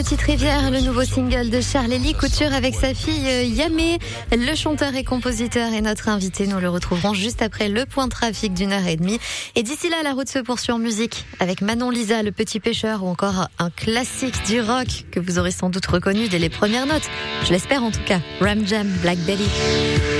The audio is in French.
Petite Rivière, le nouveau single de Charlélie Couture avec sa fille Yamé. Le chanteur et compositeur est notre invité. Nous le retrouverons juste après le point trafic d'1h30. Et d'ici là, la route se poursuit en musique avec Manon Lisa, Le Petit Pêcheur, ou encore un classique du rock que vous aurez sans doute reconnu dès les premières notes. Je l'espère en tout cas. Ram Jam, Black Belly.